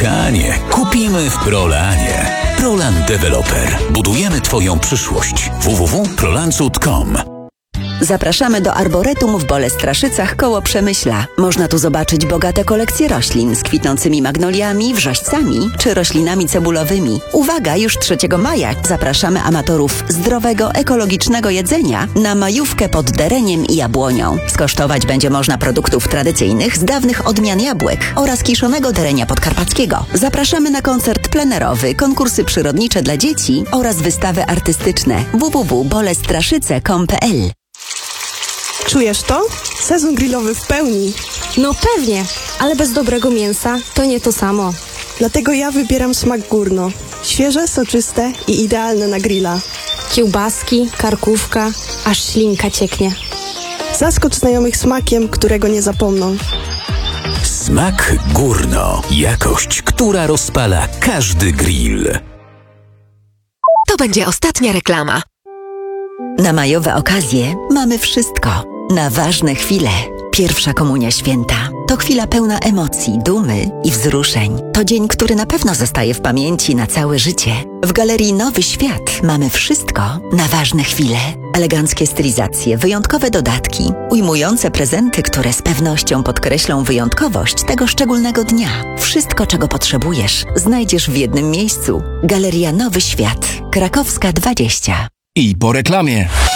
Mieszkanie kupimy w Prolanie. Prolan Developer. Budujemy Twoją przyszłość. www.prolancut.com. Zapraszamy do Arboretum w Bolestraszycach koło Przemyśla. Można tu zobaczyć bogate kolekcje roślin z kwitnącymi magnoliami, wrzoścami czy roślinami cebulowymi. Uwaga, już 3 maja zapraszamy amatorów zdrowego, ekologicznego jedzenia na majówkę pod dereniem i jabłonią. Skosztować będzie można produktów tradycyjnych z dawnych odmian jabłek oraz kiszonego derenia podkarpackiego. Zapraszamy na koncert plenerowy, konkursy przyrodnicze dla dzieci oraz wystawy artystyczne. www.bolestraszyce.com.pl. Czujesz to? Sezon grillowy w pełni. No pewnie, ale bez dobrego mięsa to nie to samo. Dlatego ja wybieram smak Górno. Świeże, soczyste i idealne na grilla. Kiełbaski, karkówka, aż ślinka cieknie. Zaskocz znajomych smakiem, którego nie zapomną. Smak Górno. Jakość, która rozpala każdy grill. To będzie ostatnia reklama. Na majowe okazje mamy wszystko. Na ważne chwile. Pierwsza komunia święta. To chwila pełna emocji, dumy i wzruszeń. To dzień, który na pewno zostaje w pamięci na całe życie. W Galerii Nowy Świat mamy wszystko na ważne chwile. Eleganckie stylizacje, wyjątkowe dodatki, ujmujące prezenty, które z pewnością podkreślą wyjątkowość tego szczególnego dnia. Wszystko, czego potrzebujesz, znajdziesz w jednym miejscu. Galeria Nowy Świat. Krakowska 20. I po reklamie.